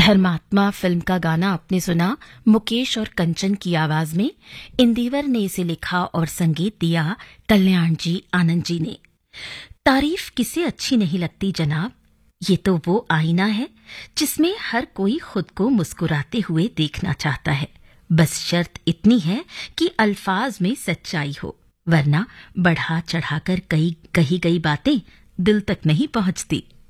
धर्मात्मा फिल्म का गाना आपने सुना मुकेश और कंचन की आवाज में। इंदिवर ने इसे लिखा और संगीत दिया कल्याण जी आनंद जी ने। तारीफ किसे अच्छी नहीं लगती जनाब, ये तो वो आईना है जिसमें हर कोई खुद को मुस्कुराते हुए देखना चाहता है। बस शर्त इतनी है कि अल्फाज में सच्चाई हो, वरना बढ़ा चढ़ाकर कही गई बातें दिल तक नहीं पहुंचती।